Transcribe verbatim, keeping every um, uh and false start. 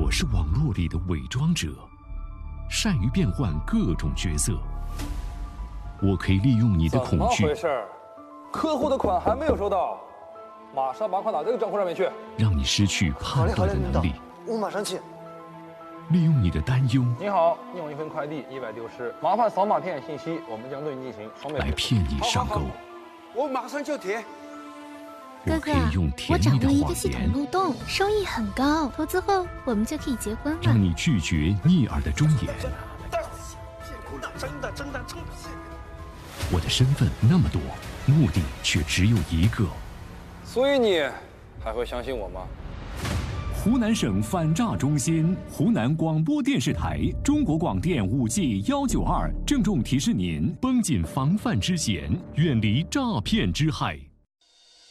我是网络里的伪装者，善于变换各种角色。我可以利用你的恐惧。 怎么回事？客户的款还没有收到，马上把款打这个账户上面去， 让你失去判断的能力。 我马上去。 利用你的担忧。 你好，你有一份快递意外丢失，麻烦扫码填写信息，我们将对你进行双倍来骗你上钩。 我马上就填。 我可以用甜蜜的谎言。 我掌握一个系统漏洞，收益很高，投资后我们就可以结婚了。 让你拒绝逆耳的忠言。 真的真的真的。 我的身份那么多，目的却只有一个。 所以你还会相信我吗？ 湖南省反诈中心、湖南广播电视台、中国广电五 G 幺九二郑重提示您：绷紧防范之弦，远离诈骗之害。